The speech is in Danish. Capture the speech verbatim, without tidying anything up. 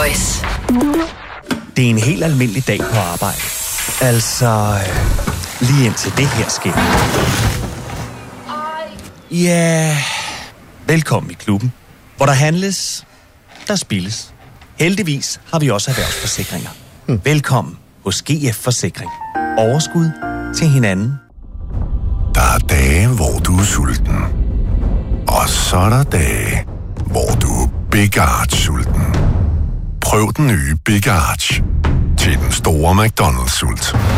Voice. Det er en helt almindelig dag på arbejde. Altså, lige indtil det her sker. Ja, velkommen i klubben, hvor der handles, der spilles. Heldigvis har vi også erhvervsforsikringer. Hmm. Velkommen hos G F Forsikring. Overskud til hinanden. Der er dage, hvor du er sulten. Og så er der dage, hvor du er Big Arch-sulten. Prøv den nye Big Arch til den store McDonald's-sult.